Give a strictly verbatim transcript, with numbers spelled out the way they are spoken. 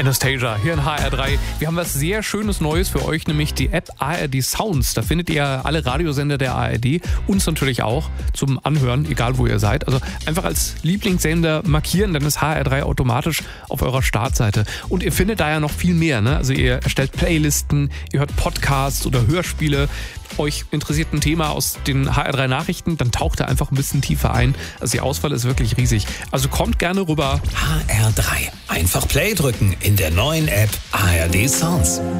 Anastasia hier in H R drei. Wir haben was sehr Schönes Neues für euch, nämlich die App A R D Sounds. Da findet ihr alle Radiosender der A R D, uns natürlich auch zum Anhören, egal wo ihr seid. Also einfach als Lieblingssender markieren, dann ist H R drei automatisch auf eurer Startseite. Und ihr findet da ja noch viel mehr, ne? Also ihr erstellt Playlisten, ihr hört Podcasts oder Hörspiele. Euch interessiert ein Thema aus den H R drei Nachrichten, dann taucht da einfach ein bisschen tiefer ein. Also die Auswahl ist wirklich riesig. Also kommt gerne rüber. H R drei. Einfach Play drücken in der neuen App A R D Sounds.